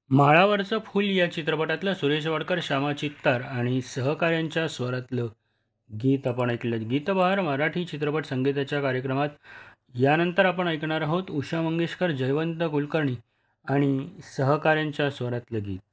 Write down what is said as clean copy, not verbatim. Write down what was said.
माळावरचं फूल या चित्रपटातलं सुरेश वाडकर, श्यामा चित्तार आणि सहकाऱ्यांच्या स्वरातलं गीत आपण ऐकलं. गीतबहार मराठी चित्रपट संगीताच्या कार्यक्रमात यानंतर आपण ऐकणार आहोत उषा मंगेशकर, जयवंत कुलकर्णी आणि सहकाऱ्यांच्या स्वरातलं गीत.